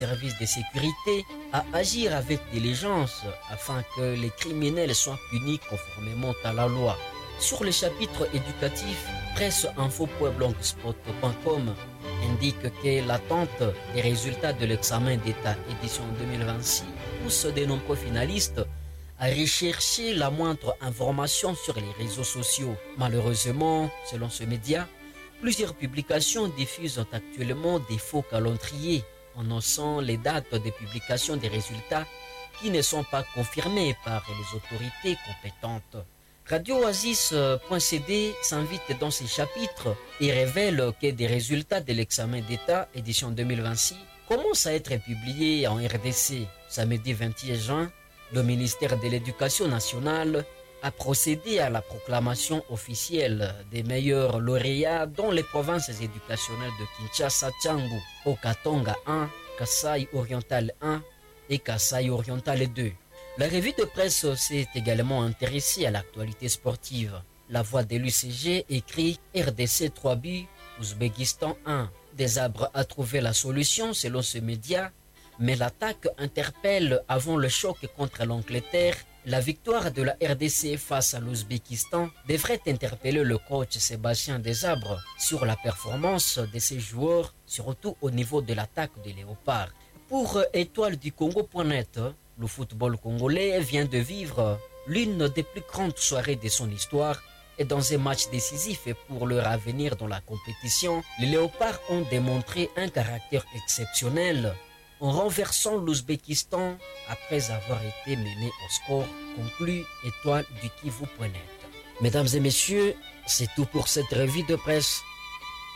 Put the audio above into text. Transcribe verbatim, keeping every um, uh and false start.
services de sécurité à agir avec diligence afin que les criminels soient punis conformément à la loi. Sur le chapitre éducatif, presseinfo point blogspot point com indique que l'attente des résultats de l'examen d'État édition deux mille vingt-six pousse de nombreux finalistes à rechercher la moindre information sur les réseaux sociaux. Malheureusement, selon ce média, plusieurs publications diffusent actuellement des faux calendriers annonçant les dates de publication des résultats qui ne sont pas confirmées par les autorités compétentes. Radio Oasis point c d s'invite dans ces chapitres et révèle que des résultats de l'examen d'État édition deux mille vingt-six commencent à être publiés en R D C. Samedi vingt et un juin, le ministère de l'Éducation nationale a procédé à la proclamation officielle des meilleurs lauréats dans les provinces éducationnelles de Kinshasa, Tchangu, Okatonga un, Kasaï Oriental un et Kasaï Oriental deux. La revue de presse s'est également intéressée à l'actualité sportive. La Voix de l'U C G écrit R D C trois buts, Ouzbékistan un. Desabre a trouvé la solution selon ce média, mais l'attaque interpelle avant le choc contre l'Angleterre. La victoire de la R D C face à l'Ouzbékistan devrait interpeller le coach Sébastien Desabre sur la performance de ses joueurs, surtout au niveau de l'attaque des Léopards. Pour étoile du Congo point net, le football congolais vient de vivre l'une des plus grandes soirées de son histoire et dans un match décisif pour leur avenir dans la compétition, les Léopards ont démontré un caractère exceptionnel en renversant l'Ouzbékistan après avoir été mené au score, conclut étoile du Kivu point net. Mesdames et messieurs, c'est tout pour cette revue de presse.